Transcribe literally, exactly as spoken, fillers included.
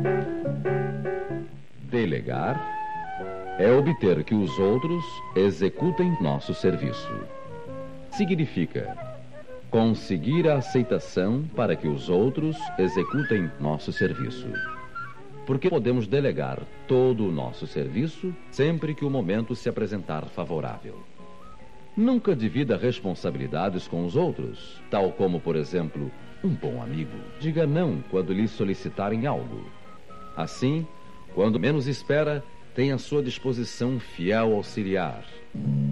Delegar é obter que os outros executem nosso serviço. Significa conseguir a aceitação para que os outros executem nosso serviço. Porque podemos delegar todo o nosso serviço sempre que o momento se apresentar favorável. Nunca divida responsabilidades com os outros, tal como, por exemplo, um bom amigo. Diga não quando lhe solicitarem algo. Assim, quando menos espera, tem à sua disposição fiel auxiliar.